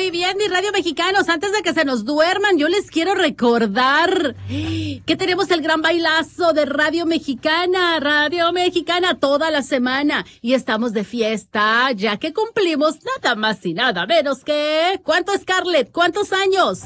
Muy bien, mis radio mexicanos, antes de que se nos duerman, yo les quiero recordar que tenemos el gran bailazo de Radio Mexicana toda la semana. Y estamos de fiesta, ya que cumplimos nada más y nada menos que... ¿Cuánto, Scarlett? ¿Cuántos años?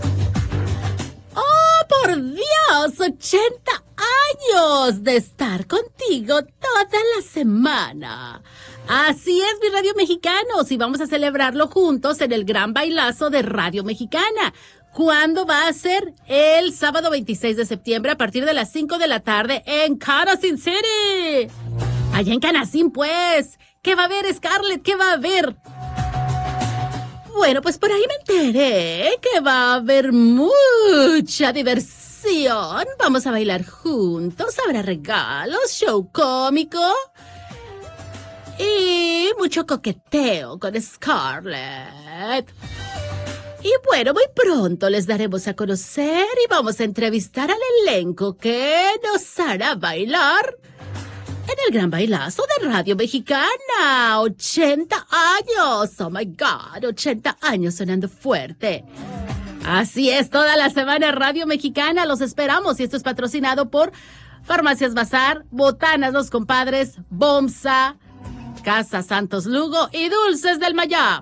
¡Oh, por Dios! 80 años de estar contigo toda la semana. Así es, mis radio mexicanos, y vamos a celebrarlo juntos en el gran bailazo de Radio Mexicana. ¿Cuándo va a ser? El sábado 26 de septiembre a partir de las 5 de la tarde en Canacín City. Allá en Canacín, pues. ¿Qué va a haber, Scarlett? ¿Qué va a haber? Bueno, pues por ahí me enteré que va a haber mucha diversión. Vamos a bailar juntos, habrá regalos, show cómico y mucho coqueteo con Scarlett. Y bueno, muy pronto les daremos a conocer y vamos a entrevistar al elenco que nos hará bailar en el gran bailazo de Radio Mexicana. 80 años. Oh my God, 80 años sonando fuerte. Así es, toda la semana Radio Mexicana los esperamos y esto es patrocinado por Farmacias Bazar, Botanas Los Compadres, Bomsa, Casa Santos Lugo y Dulces del Mayab.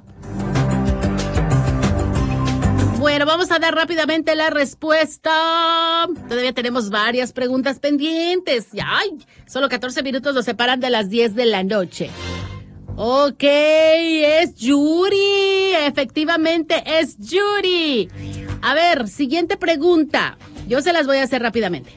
Bueno, vamos a dar rápidamente la respuesta. Todavía tenemos varias preguntas pendientes. ¡Ay! Solo 14 minutos nos separan de las 10 de la noche. Ok, es Yuri. Efectivamente, es Yuri. A ver, siguiente pregunta. Yo se las voy a hacer rápidamente.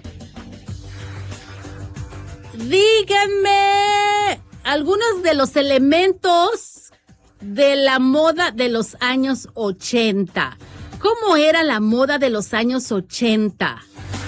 Díganme algunos de los elementos de la moda de los años 80. ¿Cómo era la moda de los años 80?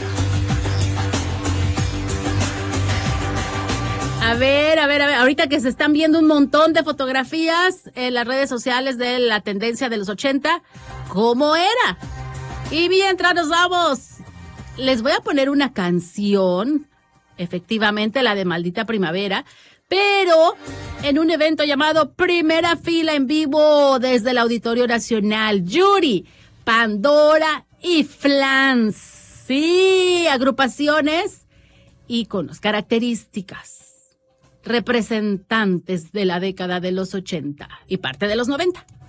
A ver, ahorita que se están viendo un montón de fotografías en las redes sociales de la tendencia de los 80, ¿cómo era? Y mientras nos vamos, les voy a poner una canción, efectivamente la de Maldita Primavera, pero en un evento llamado Primera Fila en vivo desde el Auditorio Nacional. Yuri, Pandora y Flans. Sí, agrupaciones, íconos, características, representantes de la década de los 80 y parte de los 90.